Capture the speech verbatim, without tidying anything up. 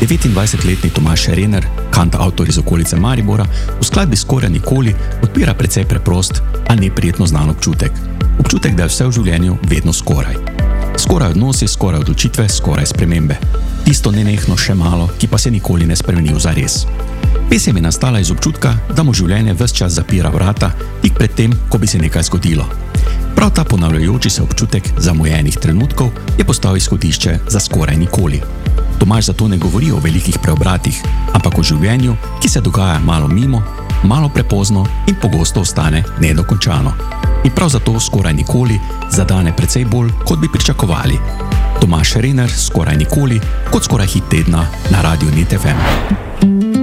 devetindvajsetletni Tomaž Rener, kantavtor iz okolice Maribora, v skladbi Skoraj nikoli odpira precej preprost, a neprijetno znan občutek. Občutek, da je vse v življenju vedno skoraj. Skoraj odnosi, skoraj odločitve, skoraj spremembe. Tisto nenehno še malo, ki pa se nikoli ne spremeni v zares. Pesem je nastala iz občutka, da mu življenje ves čas zapira vrata, tik pred tem, ko bi se nekaj zgodilo. Prav ta ponavljajoči se občutek zamujenih trenutkov je postal izhodišče za Skoraj nikoli. Tomaž zato ne govori o velikih preobratih, ampak o življenju, ki se dogaja malo mimo, malo prepozno in pogosto ostane nedokončano. In prav zato Skoraj nikoli zadane precej bolj, kot bi pričakovali. Tomaž Rener, Skoraj nikoli, kot skoraj hit tedna na Radiu Net F M.